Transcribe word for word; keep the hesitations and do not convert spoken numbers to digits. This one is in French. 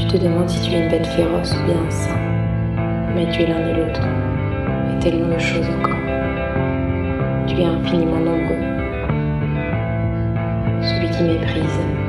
te demandes si tu es une bête féroce ou bien un saint. Mais tu es l'un et l'autre, et tellement de choses encore. Tu es infiniment nombreux. Celui qui méprise,